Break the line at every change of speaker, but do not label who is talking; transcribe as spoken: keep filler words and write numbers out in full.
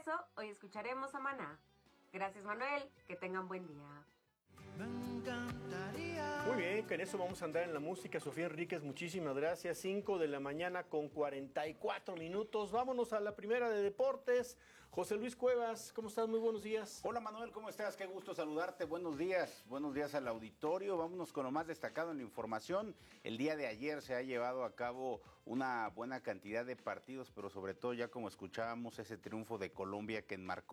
eso, hoy escucharemos a Maná. Gracias, Manuel, que tengan buen día.
Muy bien, con eso vamos a andar en la música. Sofía Enríquez, muchísimas gracias. cinco de la mañana con cuarenta y cuatro minutos. Vámonos a la primera de deportes. José Luis Cuevas, ¿cómo estás? Muy buenos días.
Hola Manuel, ¿cómo estás? Qué gusto saludarte. Buenos días, buenos días al auditorio. Vámonos con lo más destacado en la información. El día de ayer se ha llevado a cabo una buena cantidad de partidos, pero sobre todo ya como escuchábamos ese triunfo de Colombia que enmarcó